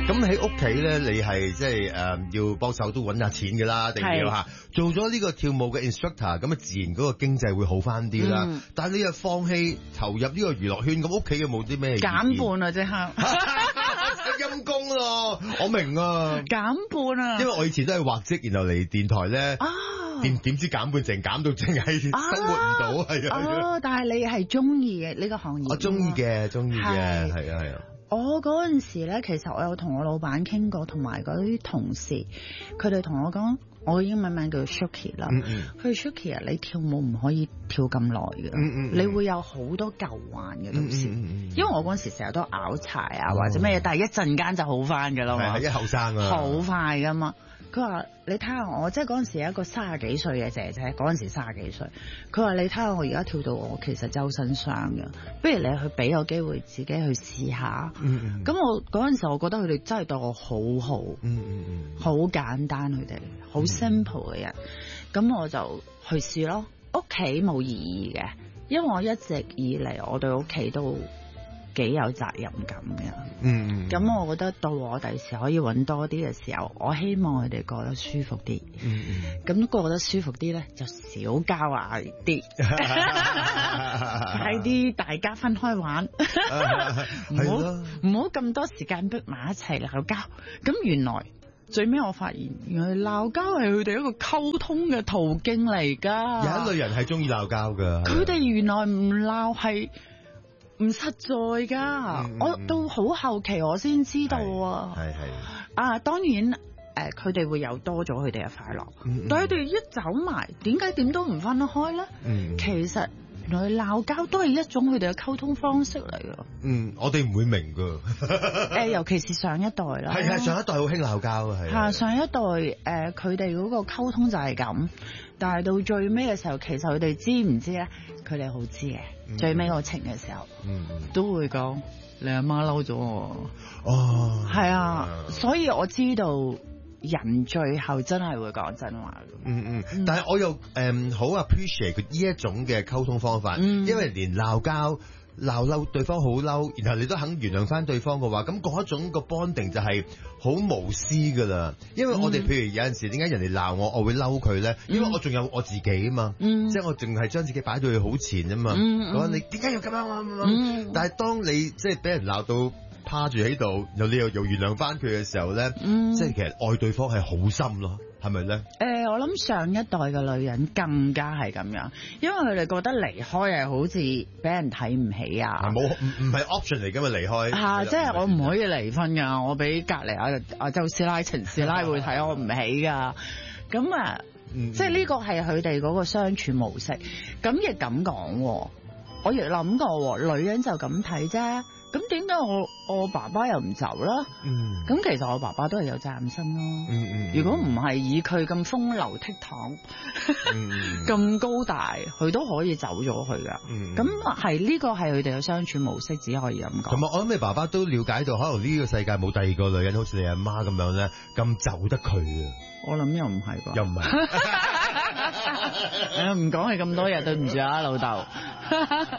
咁喺屋企咧，你係即係要幫手都揾下錢㗎啦，定要嚇做咗呢個跳舞嘅 instructor，咁啊自然嗰個經濟會好翻啲啦。但係你又放棄投入呢個娛樂圈，咁屋企有冇啲咩減半啊？即刻陰公咯，我明啊， 減半啊， 因為我以前都係畫職，然後嚟電台咧，點知減半淨減到淨係生活唔到，係啊。 但係你係中意嘅呢個行業？ 我中意嘅，係啊。 我嗰陣時咧，其實我有同我老闆傾過，同埋嗰啲同事，佢哋同我講，我英文名叫 Shuki 啦。佢 Shuki 啊，你跳舞唔可以跳咁耐嘅，你會有好多舊患嘅到時。因為我嗰陣時成日都拗柴啊，或者咩嘢，但係一陣間就好翻㗎啦嘛。 係一後生啊， 好快㗎嘛。佢話：你睇下我，即係嗰陣時有一個30幾歲嘅姐姐，嗰陣時30幾歲。佢話：你睇下我而家跳到我其實周身傷嘅，不如你去俾個機會自己去試下。咁我嗰陣時我覺得佢哋真係對我好好，好簡單，佢哋好 simple 嘅人。咁我就去試咯。屋企冇異議嘅，因為我一直以嚟我對屋企都幾有責任感嘅，咁我覺得到我第時可以揾多啲嘅時候，我希望佢哋過得舒服啲，咁過得舒服啲咧就少交壓啲，快啲大家分開玩，唔好咁多時間逼埋一齊鬧交。咁原來最尾我發現，原來鬧交係佢哋一個溝通嘅途徑嚟㗎。 有一類人係中意鬧交㗎，佢哋原來唔鬧係唔實在㗎，我到好後期我先知道啊。係當然佢哋會有多咗佢哋嘅快樂，但係佢哋一走埋，點解點都唔分得開咧？其實原來鬧交都係一種佢哋嘅溝通方式嚟㗎。 我哋唔會明㗎。 尤其是上一代啦。 係上一代好興鬧交嘅係。上一代佢哋嗰個溝通就係咁，但係到最尾嘅時候，其實佢哋知唔知咧？佢哋好知嘅。最尾個情嘅時候，都會講你阿媽嬲咗我。係啊，所以我知道人最後真係會講真話嘅。 但係我又好 appreciate 佢呢一種嘅溝通方法，因為連鬧交鬧對方好嬲，然後你都肯原諒翻對方嘅話，咁嗰一種個 bonding 就係好無私噶啦。因為我哋譬如有陣時點解人哋鬧我會嬲佢咧？因為我仲有我自己啊嘛，即係我淨係將自己擺到去好前啊嘛。講你點解要咁樣？但係當你即係俾人鬧到趴住喺度，然後你又原諒翻佢嘅時候咧，即係其實愛對方係好深咯。係咪咧？ 我諗上一代嘅女人更加係咁樣，因為佢哋覺得離開係好似俾人睇唔起啊！ 唔係 option 嚟㗎嘛，離開即係我唔可以離婚㗎，我俾隔離阿周師奶、陳師奶會睇我唔起㗎。咁即係呢個係佢哋嗰個相處模式。咁亦咁講，我亦諗過，女人就咁睇啫。咁點解我爸爸又唔走啦？咁其實我爸爸都係有責任心咯。如果唔係以佢咁風流倜儻，咁高大，佢都可以走咗去噶。咁係呢個係佢哋嘅相處模式，只可以咁講。 同埋我諗你爸爸都了解到，可能呢個世界冇第二個女人好似你阿媽咁樣咧，咁就得佢啊！ 我諗又唔係啩？ 又唔係。 唔講係咁多嘢，對唔住啊，老豆。